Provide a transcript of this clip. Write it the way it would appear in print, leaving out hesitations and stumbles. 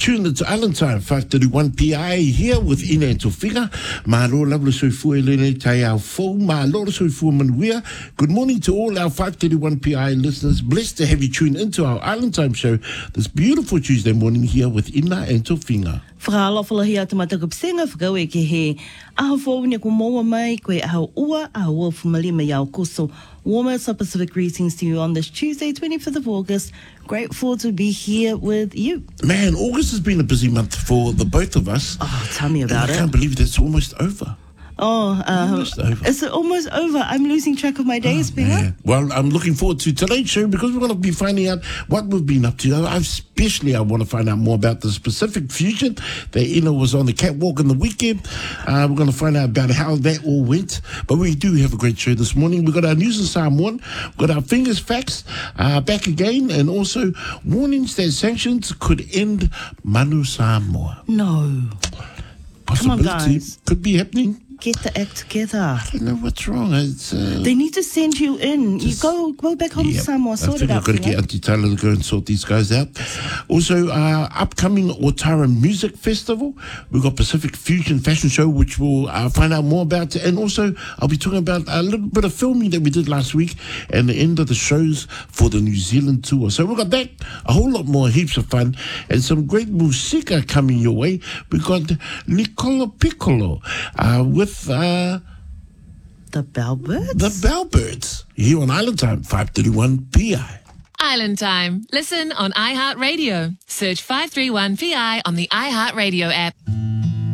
tuned into Island Time, 5:31 PI here with Ina and Tofiga. Malo lovely soifua lene tai au fo. Malo soifua manuia. Good morning to all our 5:31 PI listeners. Blessed to have you tune into our Island Time show this beautiful Tuesday morning here with Ina and Tofiga. Whakaalawhala hi atu matakapisenga whakau ke he aha fōune ko moa mai koe aha ua fumalima iau koso. Warmest of Pacific greetings to you on this Tuesday, 25th of August. Grateful to be here with you. Man, August has been a busy month for the both of us. Oh, tell me about it. I can't believe that's almost over. Almost over. Is it almost over? I'm losing track of my days, Pina. Well, I'm looking forward to today's show because we're going to be finding out what we've been up to. I want to find out more about the Pacific Fusion that Ina was on the catwalk in the weekend. We're going to find out about how that all went. But we do have a great show this morning. We've got our news in Samoan. We've got our fingers facts back again, and also warnings that sanctions could end Manu Samoa. No. Possibility. Come on, guys. Could be happening. Get the act together. I don't know what's wrong. They need to send you in. You go back home to Samoa, sort it out. I've got to get Auntie Taylor to go and sort these guys out. Also, upcoming Otara Music Festival. We've got Pacific Fusion Fashion Show, which we'll find out more about. And also, I'll be talking about a little bit of filming that we did last week and the end of the shows for the New Zealand tour. So we've got that, a whole lot more, heaps of fun, and some great musica coming your way. We've got Nicola Piccolo with the Bellbirds? The Bellbirds, here on Island Time, 5:31 PI. Island Time. Listen on iHeartRadio. Search 531 PI on the iHeartRadio app.